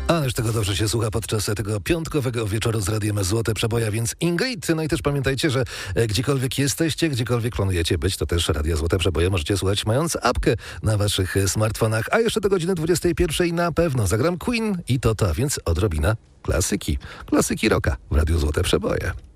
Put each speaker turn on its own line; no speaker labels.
Ależ tego dobrze się słucha podczas tego piątkowego wieczoru z Radiem Złote Przeboje, więc Ingrid, no i też pamiętajcie, że gdziekolwiek jesteście, gdziekolwiek planujecie być, to też Radia Złote Przeboje możecie słuchać mając apkę na waszych smartfonach, a jeszcze do godziny 21 na pewno zagram Queen i to, więc odrobina klasyki rocka w Radiu Złote Przeboje.